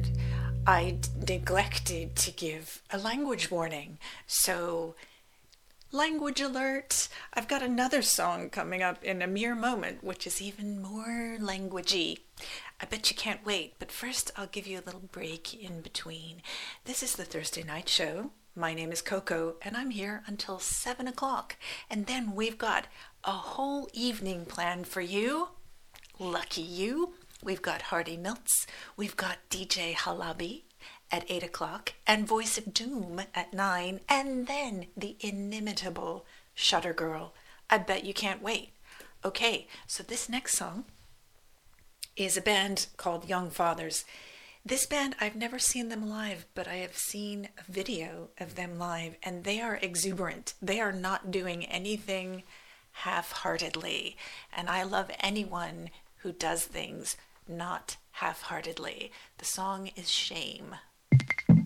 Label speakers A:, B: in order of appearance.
A: discovered I neglected to give a language warning. So, language alert! I've got another song coming up in a mere moment, which is even more languagey. I bet you can't wait, but first I'll give you a little break in between. This is the Thursday Night Show. My name is Coco, and I'm here until 7 o'clock. And then we've got a whole evening planned for you. Lucky you. We've got Hardy Milts, we've got DJ Halabi at 8 o'clock, and Voice of Doom at 9, and then the inimitable Shutter Girl. I bet you can't wait. Okay, so this next song is a band called Young Fathers. This band, I've never seen them live, but I have seen a video of them live, and they are exuberant. They are not doing anything half-heartedly, and I love anyone who does things not half-heartedly. The song is Shame.